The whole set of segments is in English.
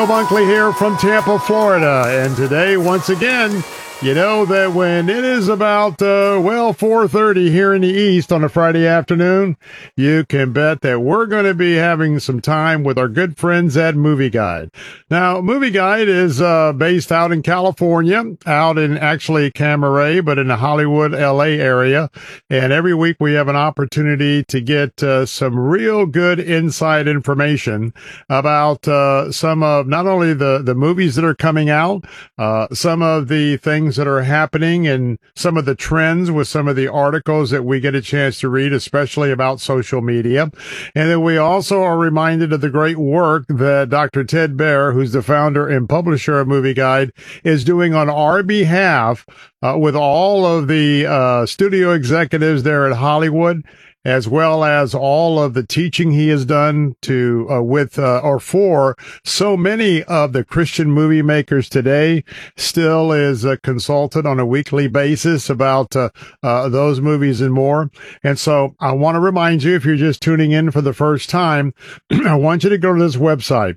Bunkley here from Tampa, Florida, and today, once again, you know that when it is about, 4:30 here in the East on a Friday afternoon, you can bet that we're going to be having some time with our good friends at Movie Guide. Now, Movie Guide is based out in California, out in actually Camaret, but in the Hollywood, LA area, and every week we have an opportunity to get some real good inside information about some of not only the movies that are coming out, some of the things that are happening and some of the trends with some of the articles that we get a chance to read, especially about social media. And then we also are reminded of the great work that Dr. Ted Baehr, who's the founder and publisher of Movie Guide, is doing on our behalf with all of the studio executives there at Hollywood, as well as all of the teaching he has done to for so many of the Christian movie makers today. Still is a consultant on a weekly basis about those movies and more. And so I want to remind you, if you're just tuning in for the first time, I want you to go to this website,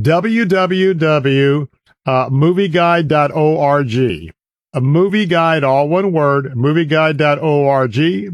www.movieguide.org. A Movie Guide, all one word, movieguide.org,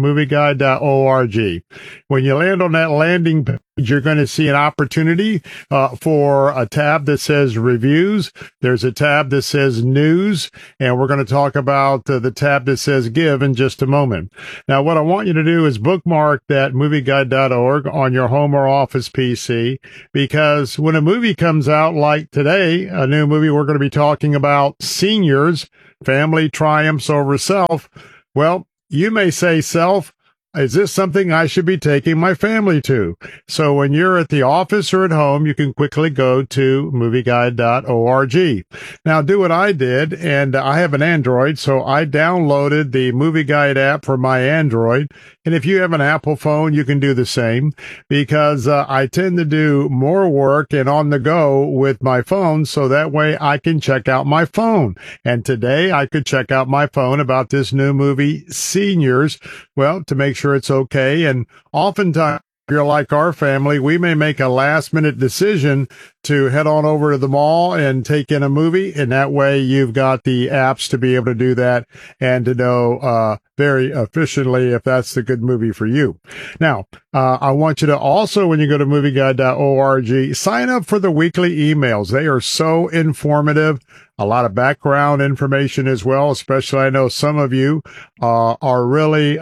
movieguide.org. When you land on that landing page, you're going to see an opportunity for a tab that says reviews. There's a tab that says news, and we're going to talk about the tab that says give in just a moment. Now, what I want you to do is bookmark that movieguide.org on your home or office PC, because when a movie comes out like today, a new movie, we're going to be talking about Seniors, Family Triumphs Over Self. Well, you may say, self, is this something I should be taking my family to? So when you're at the office or at home, you can quickly go to movieguide.org. Now, do what I did, and I have an Android, so I downloaded the Movie Guide app for my Android. And if you have an Apple phone, you can do the same, because I tend to do more work and on the go with my phone, so that way I can check out my phone. And today I could check out my phone about this new movie, Seniors, well, to make sure it's okay. And oftentimes, if you're like our family, we may make a last-minute decision to head on over to the mall and take in a movie, and that way you've got the apps to be able to do that and to know very efficiently if that's the good movie for you. Now, I want you to also, when you go to movieguide.org, sign up for the weekly emails. They are so informative. A lot of background information as well, especially I know some of you are really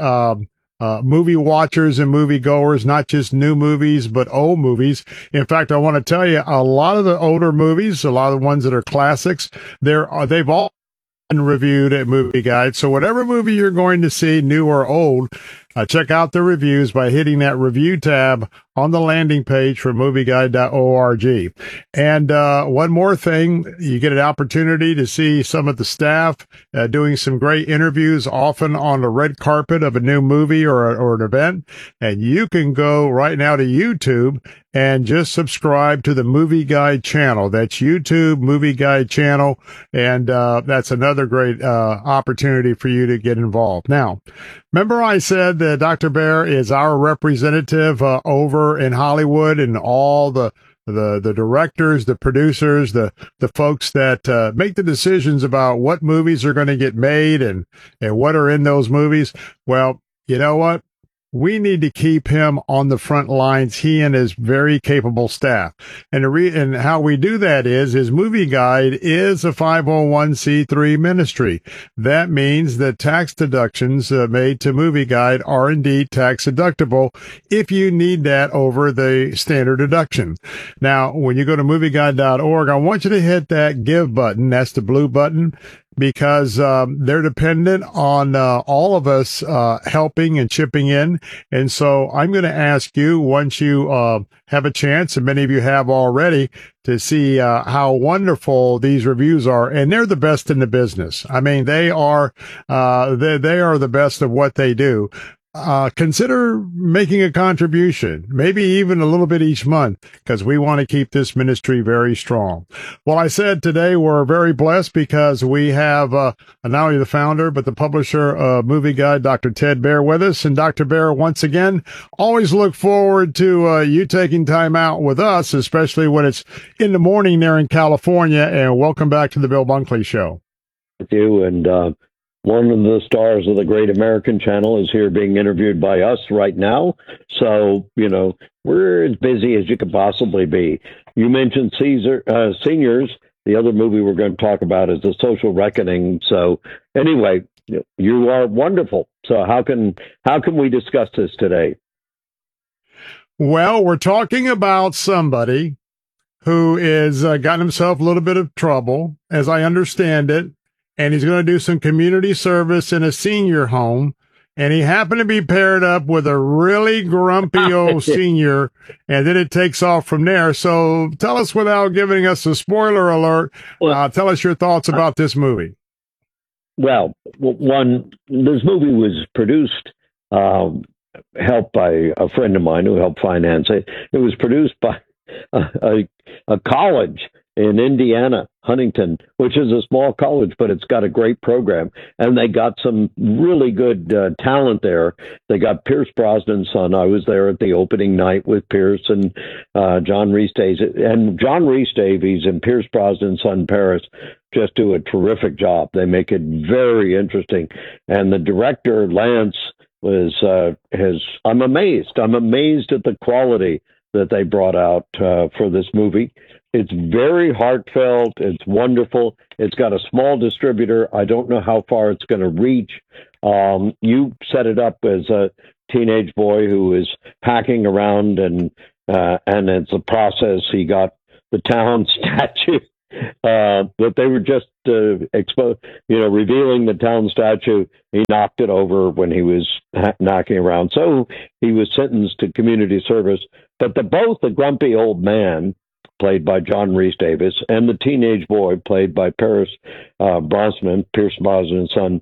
movie watchers and movie goers, not just new movies, but old movies. In fact, I want to tell you, a lot of the older movies, a lot of the ones that are classics, they've all been reviewed at Movie Guide. So whatever movie you're going to see, new or old, check out the reviews by hitting that review tab on the landing page for movieguide.org. And one more thing, you get an opportunity to see some of the staff doing some great interviews, often on the red carpet of a new movie or an event. And you can go right now to YouTube and just subscribe to the Movie Guide channel. That's YouTube Movie Guide channel. And that's another great opportunity for you to get involved. Now, remember I said that Dr. Baehr is our representative over in Hollywood, and all the directors, the producers, the folks that make the decisions about what movies are going to get made and what are in those movies. Well, you know what? We need to keep him on the front lines, he and his very capable staff. And and how we do that is Movie Guide is a 501c3 ministry. That means that tax deductions made to Movie Guide are indeed tax deductible if you need that over the standard deduction. Now, when you go to movieguide.org, I want you to hit that give button. That's the blue button, because they're dependent on all of us helping and chipping in. And so I'm going to ask you, once you have a chance, and many of you have already, to see how wonderful these reviews are. And they're the best in the business. I mean, they are the best of what they do. consider making a contribution, maybe even a little bit each month, because we want to keep this ministry very strong. Well, I said today we're very blessed because we have not only the founder, but the publisher of Movie Guide, Dr. Ted Baehr, with us. And Dr. Baehr, once again, always look forward to you taking time out with us, especially when it's in the morning there in California. And welcome back to the Bill Bunkley Show. With you, and one of the stars of the Great American Channel is here being interviewed by us right now. So, we're as busy as you could possibly be. You mentioned seniors. The other movie we're going to talk about is The Social Reckoning. So anyway, you are wonderful. So how can we discuss this today? Well, we're talking about somebody who is got himself a little bit of trouble, as I understand it. And he's going to do some community service in a senior home. And he happened to be paired up with a really grumpy old senior, and then it takes off from there. So tell us, without giving us a spoiler alert, tell us your thoughts about this movie. Well, this movie was produced, helped by a friend of mine who helped finance it. It was produced by a college in Indiana, Huntington, which is a small college, but it's got a great program. And they got some really good talent there. They got Pierce Brosnan's son. I was there at the opening night with Pierce and John Rhys-Davies. And John Rhys-Davies and Pierce Brosnan's son, Paris, just do a terrific job. They make it very interesting. And the director, Lance, I'm amazed. I'm amazed at the quality that they brought out for this movie. It's very heartfelt. It's wonderful. It's got a small distributor. I don't know how far it's going to reach. You set it up as a teenage boy who is hacking around, and it's a process. He got the town statue, but they were just revealing the town statue. He knocked it over when he was knocking around. So he was sentenced to community service. But both the grumpy old man, played by John Rhys-Davies, and the teenage boy, played by Pierce Brosnan's son,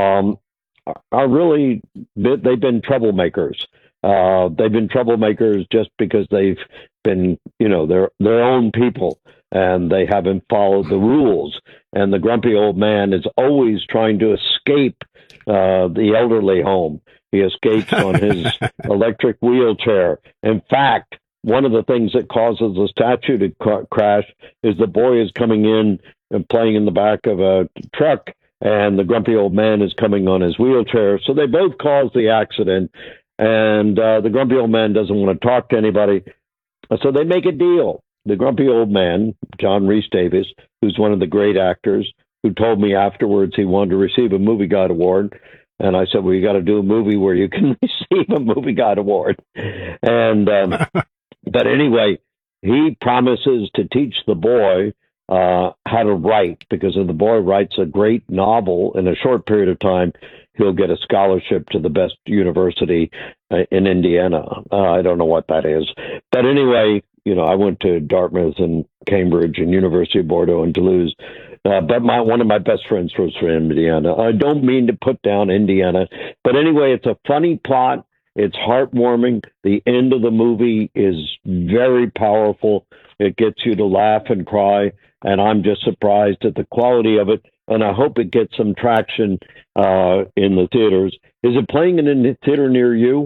are really, they've been troublemakers. They've been troublemakers just because they've been, their own people, and they haven't followed the rules. And the grumpy old man is always trying to escape the elderly home. He escapes on his electric wheelchair. In fact, one of the things that causes the statue to crash is the boy is coming in and playing in the back of a truck, and the grumpy old man is coming on his wheelchair. So they both cause the accident, and the grumpy old man doesn't want to talk to anybody. So they make a deal. The grumpy old man, John Rhys-Davies, who's one of the great actors, who told me afterwards he wanted to receive a Movie Guide Award. And I said, well, you got to do a movie where you can receive a Movie Guide Award. And but anyway, he promises to teach the boy how to write, because if the boy writes a great novel in a short period of time, he'll get a scholarship to the best university in Indiana. I don't know what that is. But anyway, I went to Dartmouth and Cambridge and University of Bordeaux and Toulouse. But one of my best friends was from Indiana. I don't mean to put down Indiana. But anyway, it's a funny plot. It's heartwarming. The end of the movie is very powerful. It gets you to laugh and cry, and I'm just surprised at the quality of it, and I hope it gets some traction in the theaters. Is it playing in a theater near you?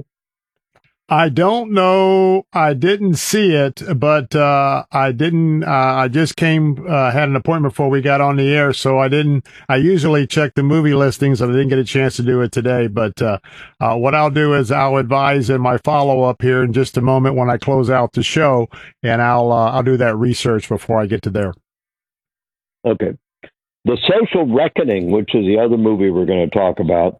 I don't know. I didn't see it, but I just had an appointment before we got on the air, so I usually check the movie listings, and I didn't get a chance to do it today. But what I'll do is I'll advise in my follow-up here in just a moment when I close out the show, and I'll do that research before I get to there. Okay. The Social Reckoning, which is the other movie we're going to talk about,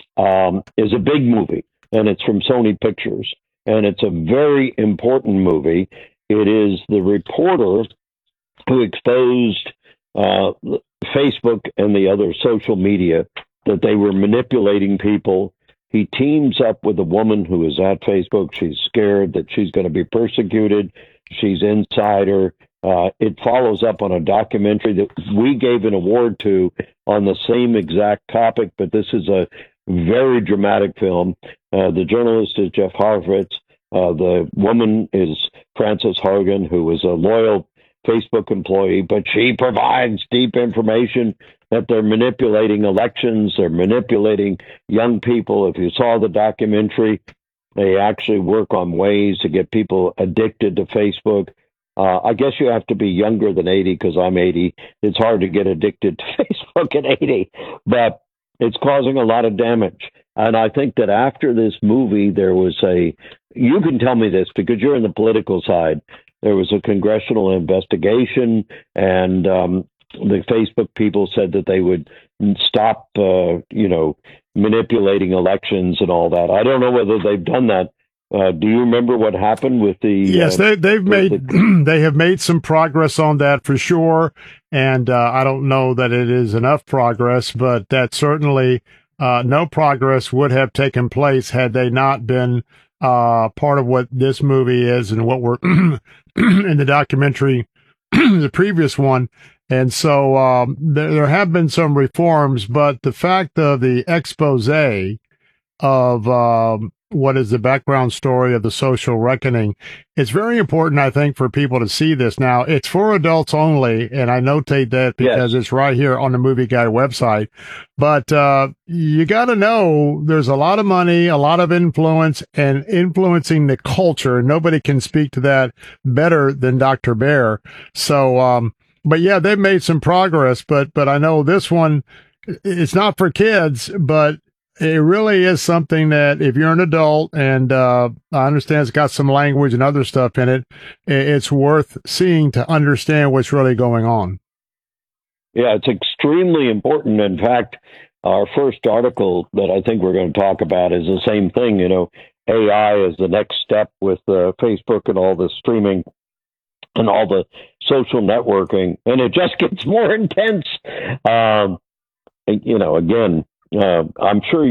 is a big movie. And it's from Sony Pictures, and it's a very important movie. It is the reporter who exposed Facebook and the other social media that they were manipulating people. He teams up with a woman who is at Facebook. She's scared that she's going to be persecuted. She's insider. It follows up on a documentary that we gave an award to on the same exact topic, but this is a very dramatic film. The journalist is Jeff Horowitz. The woman is Frances Hogan, who was a loyal Facebook employee, but she provides deep information that they're manipulating elections, they're manipulating young people. If you saw the documentary, they actually work on ways to get people addicted to Facebook. I guess you have to be younger than 80 because I'm 80. It's hard to get addicted to Facebook at 80, but it's causing a lot of damage. And I think that after this movie, there was you can tell me this because you're in the political side. There was a congressional investigation, and the Facebook people said that they would stop, manipulating elections and all that. I don't know whether they've done that. Do you remember what happened with the? Yes, they have made some progress on that for sure, and I don't know that it is enough progress, but that certainly no progress would have taken place had they not been part of what this movie is and what we're in the documentary, the previous one. And so there have been some reforms, but the fact of the expose of what is the background story of the social reckoning, it's very important, I think, for people to see this. Now, it's for adults only, and I notate that because It's right here on the Movie Guy website. But you got to know there's a lot of money, a lot of influence, and influencing the culture. Nobody can speak to that better than Dr. Bear. So, but yeah, they've made some progress, but I know this one, it's not for kids, but it really is something that if you're an adult, and I understand it's got some language and other stuff in it, it's worth seeing to understand what's really going on. Yeah, it's extremely important. In fact, our first article that I think we're going to talk about is the same thing. AI is the next step with Facebook and all the streaming and all the social networking, and it just gets more intense. Again, I'm sure